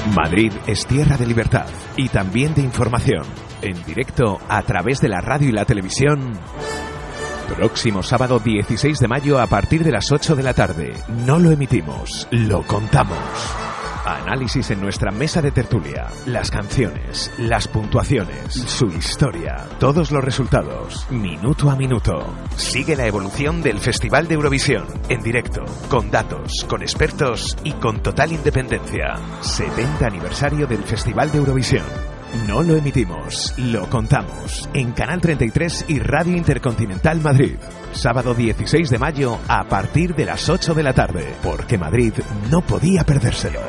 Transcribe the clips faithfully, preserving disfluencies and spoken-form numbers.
Madrid es tierra de libertad y también de información. En directo a través de la radio y la televisión. Próximo sábado dieciséis de mayo a partir de las ocho de la tarde. No lo emitimos, lo contamos. Análisis en nuestra mesa de tertulia. Las canciones, las puntuaciones, su historia, todos los resultados, minuto a minuto. Sigue la evolución del Festival de Eurovisión, en directo, con datos, con expertos y con total independencia. setenta aniversario del Festival de Eurovisión. No lo emitimos, lo contamos. En Canal treinta y tres y Radio Intercontinental Madrid. Sábado dieciséis de mayo a partir de las ocho de la tarde. Porque Madrid no podía perdérselo.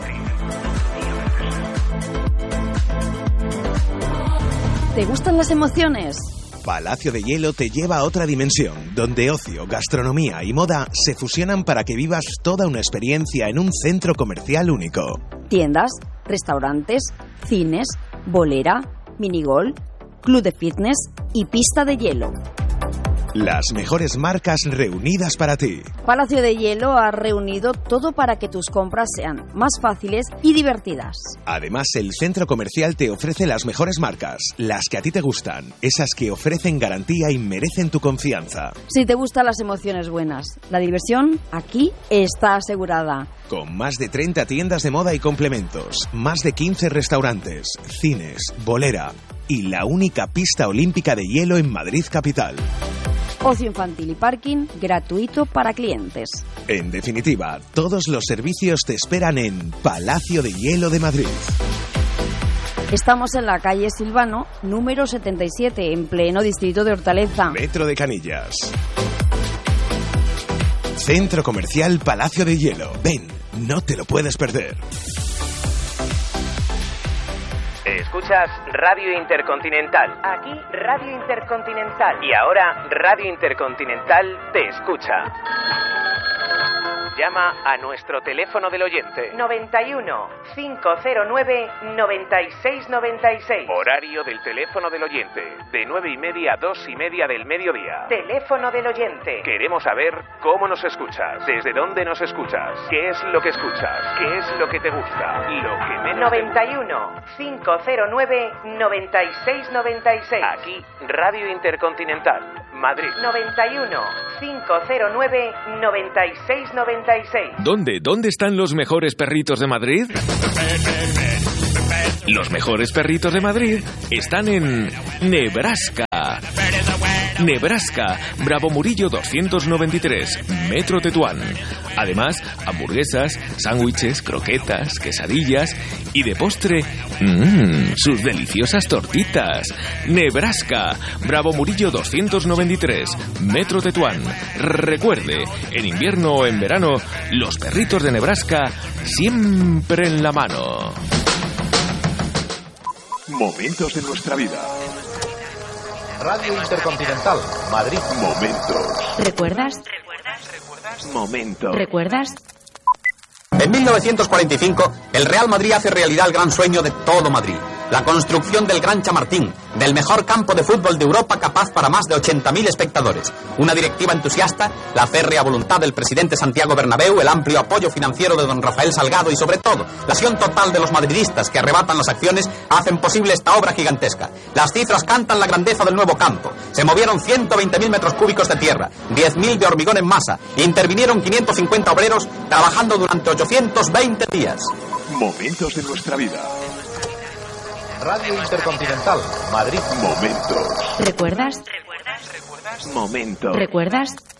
¿Te gustan las emociones? Palacio de Hielo te lleva a otra dimensión, donde ocio, gastronomía y moda se fusionan para que vivas toda una experiencia en un centro comercial único. Tiendas, restaurantes, cines, bolera, minigol, club de fitness y pista de hielo. Las mejores marcas reunidas para ti. Palacio de Hielo ha reunido todo para que tus compras sean más fáciles y divertidas. Además, el centro comercial te ofrece las mejores marcas, las que a ti te gustan, esas que ofrecen garantía y merecen tu confianza. Si te gustan las emociones buenas, la diversión aquí está asegurada. Con más de treinta tiendas de moda y complementos, más de quince restaurantes, cines, bolera y la única pista olímpica de hielo en Madrid capital. Ocio infantil y parking gratuito para clientes. En definitiva, todos los servicios te esperan en Palacio de Hielo de Madrid. Estamos en la calle Silvano, número setenta y siete, en pleno distrito de Hortaleza. Metro de Canillas. Centro Comercial Palacio de Hielo. Ven, no te lo puedes perder. Escuchas Radio Intercontinental. Aquí Radio Intercontinental. Y ahora Radio Intercontinental te escucha. Llama a nuestro teléfono del oyente. noventa y uno, cinco cero nueve, noventa y seis noventa y seis. Horario del teléfono del oyente. De nueve y media a dos y media del mediodía. Teléfono del oyente. Queremos saber cómo nos escuchas. Desde dónde nos escuchas. ¿Qué es lo que escuchas? ¿Qué es lo que te gusta? Lo que menos noventa y te uno, cinco cero nueve, noventa y seis noventa y seis. Aquí Radio Intercontinental, Madrid. noventa y uno, cinco cero nueve, noventa y seis noventa y seis. ¿Dónde? ¿Dónde están los mejores perritos de Madrid? Los mejores perritos de Madrid están en Nebraska. Nebraska, Bravo Murillo doscientos noventa y tres, Metro Tetuán. Además, hamburguesas, sándwiches, croquetas, quesadillas y de postre, mmm, sus deliciosas tortitas. Nebraska, Bravo Murillo doscientos noventa y tres, Metro Tetuán. Recuerde, en invierno o en verano, los perritos de Nebraska siempre en la mano. Momentos de nuestra vida. Radio Intercontinental, Madrid. Momentos. ¿Recuerdas? Momentos. ¿Recuerdas? En mil novecientos cuarenta y cinco, el Real Madrid hace realidad el gran sueño de todo Madrid. La construcción del Gran Chamartín, del mejor campo de fútbol de Europa capaz para más de ochenta mil espectadores. Una directiva entusiasta, la férrea voluntad del presidente Santiago Bernabéu, el amplio apoyo financiero de don Rafael Salgado y sobre todo, la acción total de los madridistas que arrebatan las acciones hacen posible esta obra gigantesca. Las cifras cantan la grandeza del nuevo campo. Se movieron ciento veinte mil metros cúbicos de tierra, diez mil de hormigón en masa. Intervinieron quinientos cincuenta obreros trabajando durante ochocientos veinte días. Momentos de nuestra vida. Radio Intercontinental, Madrid. Momentos. ¿Recuerdas? Momentos. ¿Recuerdas?